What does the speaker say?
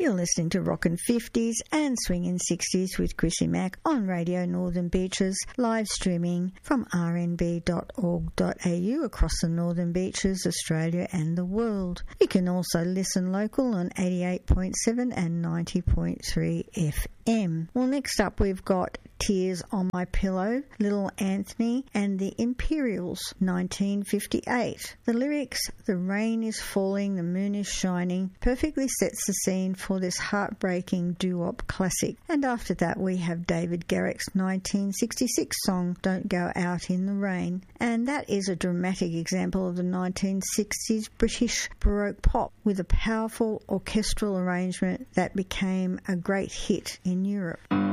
You're listening to Rockin' 50s and Swingin' 60s with Chrissy Mack on Radio Northern Beaches, live streaming from rnb.org.au across the Northern Beaches, Australia and the world. You can also listen local on 88.7 and 90.3 FM. Well, next up we've got Tears on My Pillow, Little Anthony and the Imperials, 1958. The lyrics, "The rain is falling, the moon is shining," perfectly sets the scene for this heartbreaking doo-wop classic. And after that we have David Garrick's 1966 song, "Don't Go Out in the Rain." And that is a dramatic example of the 1960s British Baroque pop with a powerful orchestral arrangement that became a great hit in Europe.